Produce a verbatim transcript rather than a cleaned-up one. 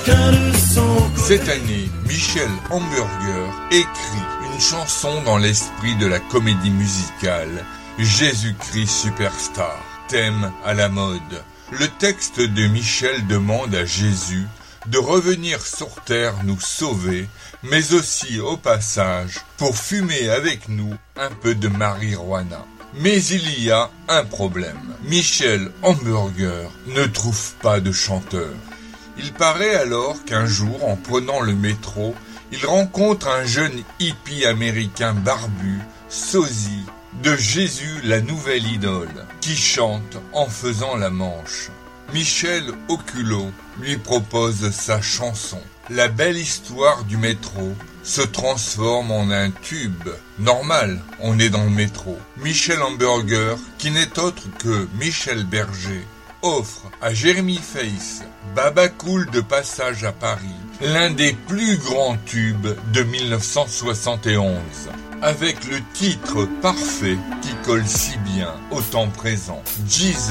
chacun de son côté. Cette année, Michel Hamburger écrit une chanson dans l'esprit de la comédie musicale Jésus-Christ Superstar, thème à la mode. Le texte de Michel demande à Jésus de revenir sur terre nous sauver, mais aussi au passage pour fumer avec nous un peu de marijuana. Mais il y a un problème. Michel Hamburger ne trouve pas de chanteur. Il paraît alors qu'un jour, en prenant le métro, il rencontre un jeune hippie américain barbu, sosie, de Jésus la nouvelle idole, qui chante en faisant la manche. Michel au culot lui propose sa chanson. La belle histoire du métro se transforme en un tube. Normal, on est dans le métro. Michel Hamburger, qui n'est autre que Michel Berger, offre à Jérémy Face, Baba Cool de passage à Paris, l'un des plus grands tubes de mille neuf cent soixante et onze, avec le titre parfait qui colle si bien au temps présent, Jesus.